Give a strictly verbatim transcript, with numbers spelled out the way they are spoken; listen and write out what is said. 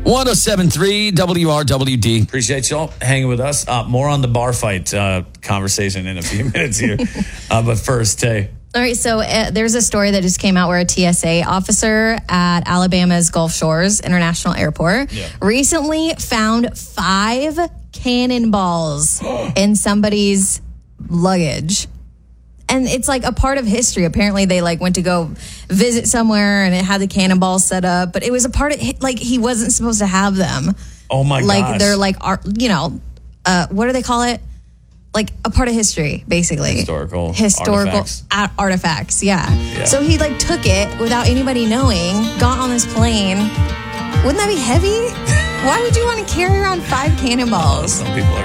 one oh seven point three W R W D. Appreciate y'all hanging with us. Uh, more on the bar fight uh, conversation in a few minutes here. Uh, but first, Tay. All right, so uh, there's a story that just came out where a T S A officer at Alabama's Gulf Shores International Airport Yeah. recently found five cannonballs in somebody's luggage. And it's like a part of history. Apparently, they like went to go visit somewhere and it had the cannonballs set up, but it was a part of like he wasn't supposed to have them. Oh my god! Like gosh. they're like art, you know, uh, what do they call it? Like a part of history, basically. Historical Historical artifacts. a- artifacts, yeah. Yeah. So he like took it without anybody knowing, got on this plane. Wouldn't that be heavy? Why would you want to carry around five cannonballs? Some people are